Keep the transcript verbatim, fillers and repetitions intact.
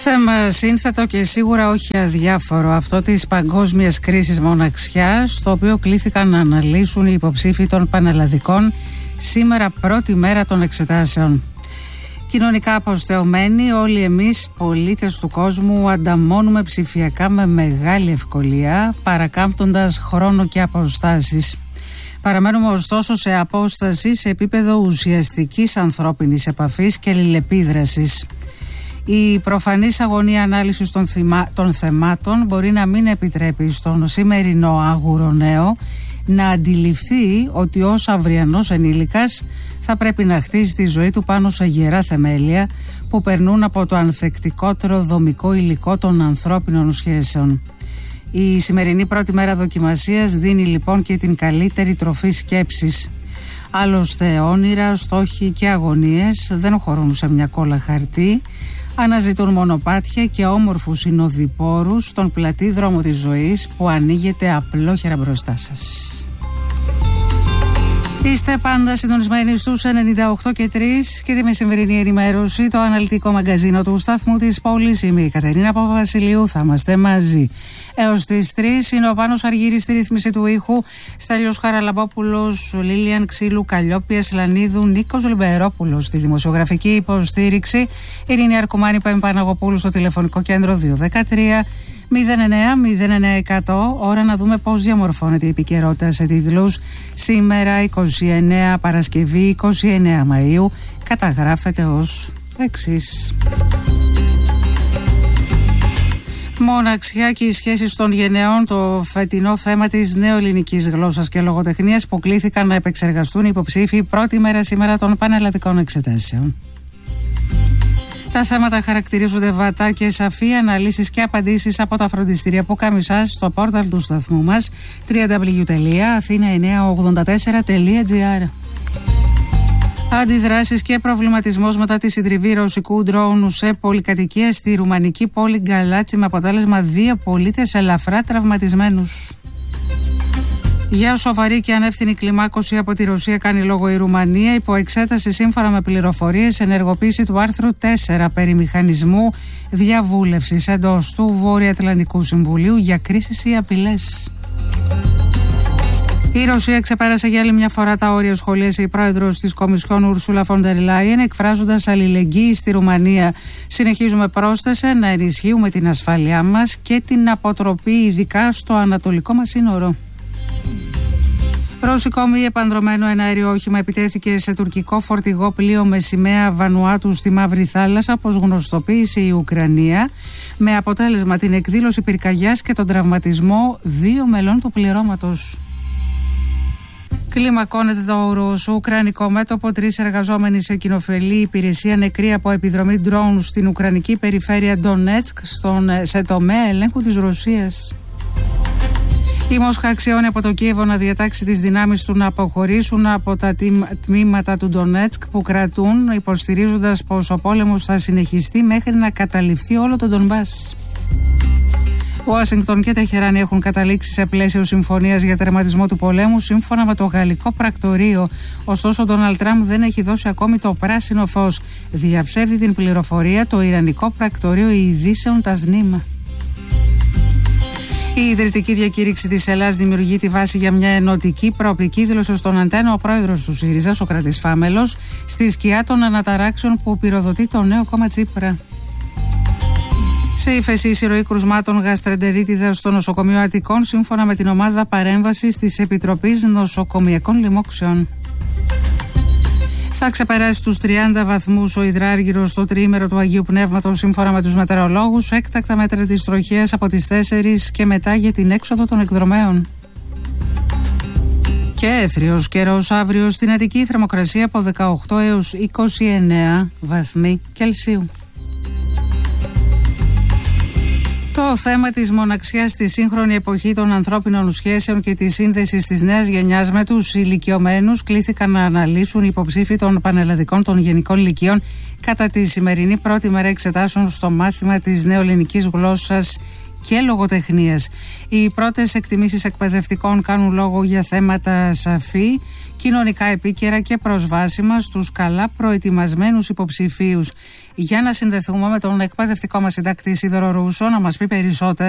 Θέμα σύνθετο και σίγουρα όχι αδιάφορο, αυτό της παγκόσμιας κρίσης μοναξιάς, το οποίο κλήθηκαν να αναλύσουν οι υποψήφοι των πανελλαδικών σήμερα, πρώτη μέρα των εξετάσεων. Κοινωνικά αποστεωμένοι, όλοι εμείς πολίτες του κόσμου ανταμώνουμε ψηφιακά με μεγάλη ευκολία, παρακάμπτοντας χρόνο και αποστάσεις. Παραμένουμε ωστόσο σε απόσταση σε επίπεδο ουσιαστικής ανθρώπινης επαφής και αλληλεπίδρασης. Η προφανής αγωνία ανάλυσης των, θυμά, των θεμάτων μπορεί να μην επιτρέπει στον σημερινό άγουρο νέο να αντιληφθεί ότι ως αυριανός ενήλικας θα πρέπει να χτίσει τη ζωή του πάνω σε γερά θεμέλια που περνούν από το ανθεκτικότερο δομικό υλικό των ανθρώπινων σχέσεων. Η σημερινή πρώτη μέρα δοκιμασίας δίνει λοιπόν και την καλύτερη τροφή σκέψης. Άλλωστε όνειρα, στόχοι και αγωνίες δεν χωρούν σε μια κόλλα χαρτί, αναζητούν μονοπάτια και όμορφους συνοδοιπόρους στον πλατή δρόμο της ζωής που ανοίγεται απλόχερα μπροστά σας. Είστε πάντα συντονισμένοι στους ενενήντα οκτώ και τρία και τη μεσημερινή ενημέρωση, το αναλυτικό μαγκαζίνο του σταθμού της πόλης. Είμαι η Κατερίνα Παπαβασιλείου, θα είμαστε μαζί έως τις τρεις. Είναι ο Πάνος Αργύρης στη ρύθμιση του ήχου, Στέλιος Χαραλαμπόπουλος, Λίλιαν Ξύλου, Καλλιόπη Σλανίδου, Νίκος Λιμπερόπουλος στη δημοσιογραφική υποστήριξη, Ειρήνη Αρκουμάνη Παμπαναγοπούλου στο τηλεφωνικό κέντρο δύο ένα τρία μηδέν εννέα μηδέν εννέα εκατό. Ώρα να δούμε πώς διαμορφώνεται η επικαιρότητα σε τίτλους. Σήμερα είκοσι εννέα Παρασκευή είκοσι εννέα Μαΐου καταγράφεται ως εξής. Μοναξιά και οι σχέσεις των γενεών, το φετινό θέμα της νεοελληνικής γλώσσας και λογοτεχνίας που κλήθηκαν να επεξεργαστούν οι υποψήφοι πρώτη μέρα σήμερα των πανελλαδικών εξετάσεων. Τα θέματα χαρακτηρίζονται βατά και σαφή, αναλύσεις και απαντήσεις από τα φροντιστήρια που καμισάς στο πόρταλ του σταθμού μας double-u double-u double-u τελεία αθήνα εννιακόσια ογδόντα τέσσερα τελεία τζι άρ. Αντιδράσεις και προβληματισμός μετά τη συντριβή ρωσικού ντρόουν σε πολυκατοικία στη ρουμανική πόλη Γκαλάτσι με αποτέλεσμα δύο πολίτες ελαφρά τραυματισμένους. Για σοβαρή και ανεύθυνη κλιμάκωση από τη Ρωσία κάνει λόγο η Ρουμανία, υπό εξέταση σύμφωνα με πληροφορίες ενεργοποίηση του άρθρου τέσσερα περί μηχανισμού διαβούλευσης εντός του Βορειοατλαντικού Συμβουλίου για κρίσεις ή απειλές. Η Ρωσία ξεπέρασε για άλλη μια φορά τα όρια, σχολίασε η πρόεδρος της Κομισιόν Ουρσούλα φον ντερ Λάιεν, εκφράζοντας αλληλεγγύη στη Ρουμανία. Συνεχίζουμε, πρόσθεσε, να ενισχύουμε την ασφάλειά μας και την αποτροπή, ειδικά στο ανατολικό μας σύνορο. Ρωσικό μη επανδρωμένο εναέριο όχημα επιτέθηκε σε τουρκικό φορτηγό πλοίο με σημαία Βανουάτου στη Μαύρη Θάλασσα, όπως γνωστοποίησε η Ουκρανία, με αποτέλεσμα την εκδήλωση πυρκαγιάς και τον τραυματισμό δύο μελών του πληρώματος. Κλιμακώνεται το ρωσο-ουκρανικό μέτωπο. Τρεις εργαζόμενοι σε κοινοφελή υπηρεσία νεκροί από επιδρομή ντρόουν στην ουκρανική περιφέρεια Ντονέτσκ, στον, σε τομέα ελέγχου της Ρωσίας. Η Μόσχα αξιώνει από το Κίεβο να διατάξει τις δυνάμεις του να αποχωρήσουν από τα τμήματα του Ντονέτσκ που κρατούν, υποστηρίζοντας πως ο πόλεμος θα συνεχιστεί μέχρι να καταληφθεί όλο το Ντονμπάς. Ουάσιγκτον και Τεχεράνη έχουν καταλήξει σε πλαίσιο συμφωνίας για τερματισμό του πολέμου σύμφωνα με το γαλλικό πρακτορείο. Ωστόσο, ο Ντόναλντ Τραμπ δεν έχει δώσει ακόμη το πράσινο φως. Διαψεύδει την πληροφορία το ιρανικό πρακτορείο Ειδήσεων Τασνίμα. Η ιδρυτική διακήρυξη της Ελλάδας δημιουργεί τη βάση για μια ενωτική προοπτική, δήλωσε στον Αντένα ο πρόεδρος του ΣΥΡΙΖΑ, Σωκράτης Φάμελος, στη σκιά των αναταράξεων που πυροδοτεί το νέο κόμμα Τσίπρα. Σε ύφεση, η συρροή κρουσμάτων γαστρεντερίτιδας στο νοσοκομείο Αττικών, σύμφωνα με την ομάδα παρέμβασης της Επιτροπής Νοσοκομειακών Λοιμόξεων. Θα ξεπεράσει τους τριάντα βαθμούς ο υδράργυρος στο τριήμερο του Αγίου Πνεύματος, σύμφωνα με τους μετεωρολόγους. Έκτακτα μέτρα της τροχέας από τις τέσσερις και μετά για την έξοδο των εκδρομέων. Και έθριος καιρός αύριο στην Αττική, θερμοκρασία από δεκαοκτώ έως είκοσι εννέα βαθμοί Κελσίου. Το θέμα της μοναξιάς στη σύγχρονη εποχή των ανθρώπινων σχέσεων και της σύνδεσης της νέας γενιάς με τους ηλικιωμένους κλήθηκαν να αναλύσουν οι υποψήφοι των πανελλαδικών των γενικών λυκείων κατά τη σημερινή πρώτη μέρα εξετάσεων στο μάθημα της νεοελληνικής γλώσσας και λογοτεχνίας. Οι πρώτες εκτιμήσεις εκπαιδευτικών κάνουν λόγο για θέματα σαφή, κοινωνικά επίκαιρα και προσβάσιμα στους καλά προετοιμασμένους υποψηφίους. Για να συνδεθούμε με τον εκπαιδευτικό μας συντάκτη Σίδωρο Ρούσο να μας πει περισσότερα